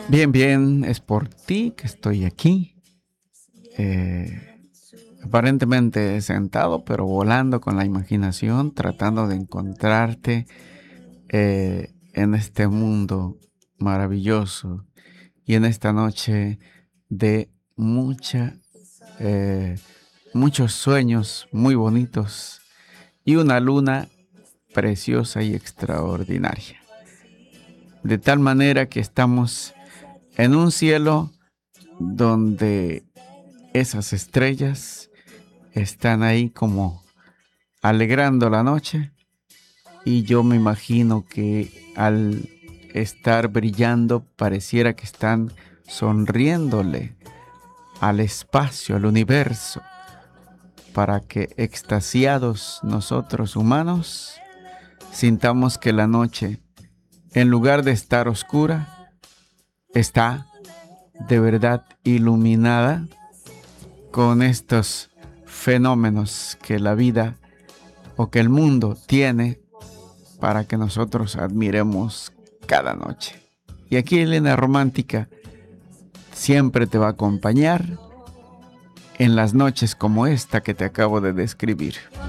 Bien, bien, es por ti que estoy aquí. eh, Aparentemente sentado, pero volando con la imaginación, tratando de encontrarte en este mundo maravilloso y en esta noche de eh, muchos sueños muy bonitos y una luna preciosa y extraordinaria. De tal manera que estamos en un cielo donde esas estrellas están ahí como alegrando la noche, y yo me imagino que al estar brillando pareciera que están sonriéndole al espacio, al universo, para que extasiados nosotros humanos sintamos que la noche, en lugar de estar oscura, está de verdad iluminada con estos fenómenos que la vida o que el mundo tiene para que nosotros admiremos cada noche. Y aquí Elena Romántica siempre te va a acompañar en las noches como esta que te acabo de describir.